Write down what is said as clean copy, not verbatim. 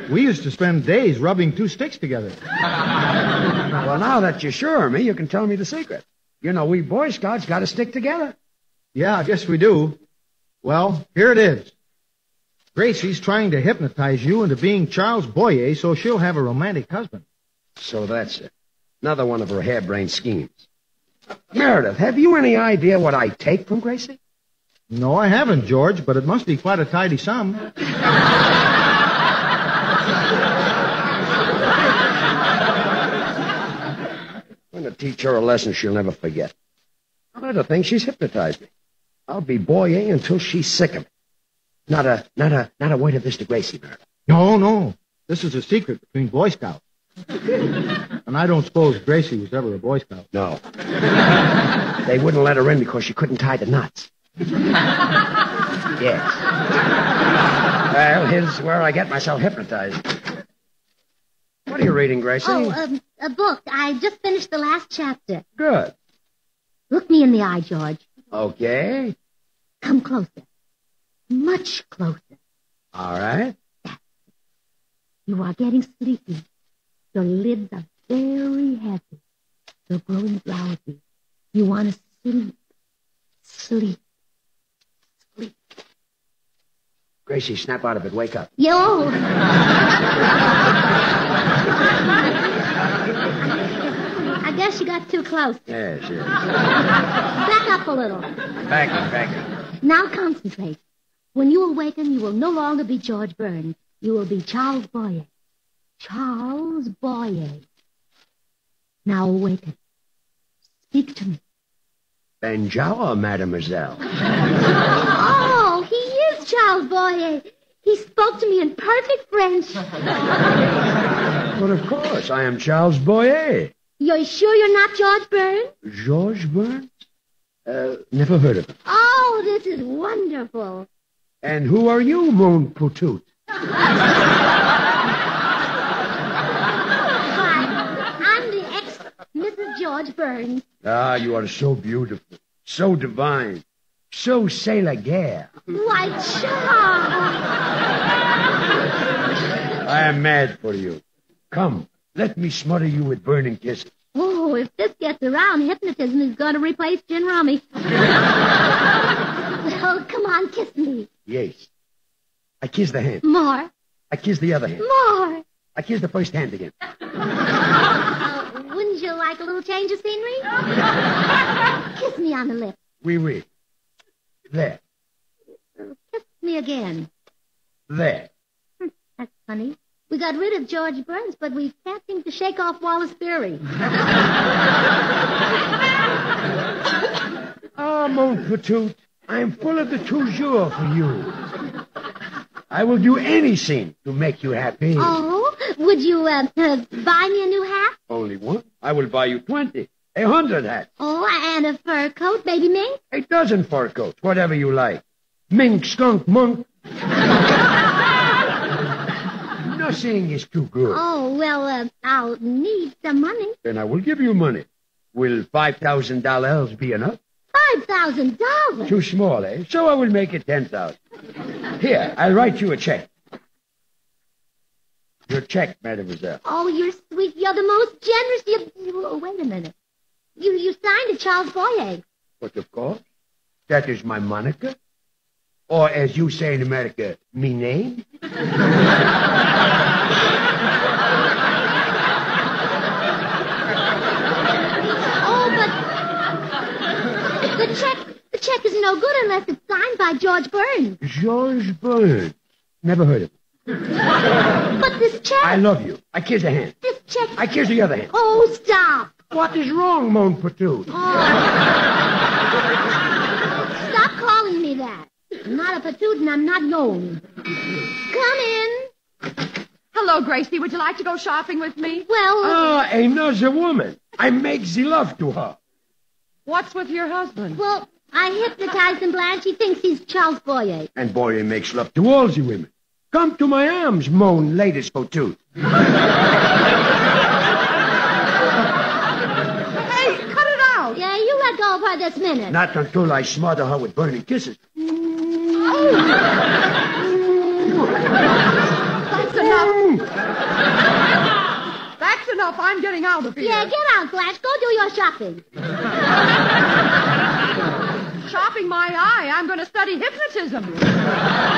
We used to spend days rubbing two sticks together. Well, now that you're sure of me, you can tell me the secret. You know, we Boy Scouts got to stick together. Yeah, I guess we do. Well, here it is. Gracie's trying to hypnotize you into being Charles Boyer so she'll have a romantic husband. So that's it. Another one of her harebrained schemes. Meredith, have you any idea what I take from Gracie? No, I haven't, George, but it must be quite a tidy sum. I'm going to teach her a lesson she'll never forget. Another thing, she's hypnotized me. I'll be Boyer until she's sick of it. Not a word of this to Gracie, Meredith. No. This is a secret between Boy Scouts. And I don't suppose Gracie was ever a Boy Scout. No. They wouldn't let her in because she couldn't tie the knots. Yes. Well, here's where I get myself hypnotized. What are you reading, Gracie? Oh, a book. I just finished the last chapter. Good. Look me in the eye, George. Okay. Come closer. Much closer. All right. You are getting sleepy. Your lids are very heavy. You're growing drowsy. You want to sleep. Sleep. Sleep. Gracie, snap out of it. Wake up. Yo! I guess you got too close. Yes. Back up a little. Back up. Now concentrate. When you awaken, you will no longer be George Burns. You will be Charles Boyer. Charles Boyer. Now awaken. Speak to me. Benjawa, mademoiselle. Oh, he is Charles Boyer. He spoke to me in perfect French. But of course, I am Charles Boyer. You're sure you're not George Burns? George Burns? Never heard of him. Oh, this is wonderful. And who are you, mon poutout? I'm the ex-Mrs. George Burns. Ah, you are so beautiful, so divine, so c'est la guerre. Why, Charles! I am mad for you. Come, let me smother you with burning kisses. Oh, if this gets around, hypnotism is going to replace gin rummy. Well, come on, kiss me. Yes. I kiss the hand. More. I kiss the other hand. More. I kiss the first hand again. Wouldn't you like a little change of scenery? Kiss me on the lips. Oui. There. Kiss me again. There. That's funny. We got rid of George Burns, but we can't seem to shake off Wallace Beery. Ah, mon poutout, I am full of the toujours for you. I will do anything to make you happy. Oh, would you buy me a new hat? Only one? I will buy you 20, 100 hats. Oh, and a fur coat, baby mink? A dozen fur coats, whatever you like. Mink, skunk, monk. Nothing is too good. Oh, well, I'll need some money. Then I will give you money. Will $5,000 be enough? $5,000? Too small, eh? So I will make it 10,000. Here, I'll write you a check. Your check, mademoiselle. Oh, you're sweet. You're the most generous. Oh, wait a minute. You signed to Charles Boyer. But of course, that is my moniker. Or as you say in America, me name. Oh, but the check is no good unless it's signed by George Burns. George Burns. Never heard of him. But this check... I love you. I kiss the hand. This check... I kiss the other hand. Oh, stop. What is wrong, mon poutout? Oh. Stop calling me that. I'm not a patoot and I'm not known. Come in. Hello, Gracie. Would you like to go shopping with me? Well... Ah, another woman. I make the love to her. What's with your husband? Well, I hypnotized him, Blanche. He thinks he's Charles Boyer. And Boyer makes love to all the women. Come to my arms, mon ladies patoot. Hey, cut it out. Yeah, you let go of her this minute. Not until I smother her with burning kisses. That's enough. yourself. I'm getting out of here. Yeah, get out, Blanche. Go do your shopping. Shopping my eye. I'm going to study hypnotism.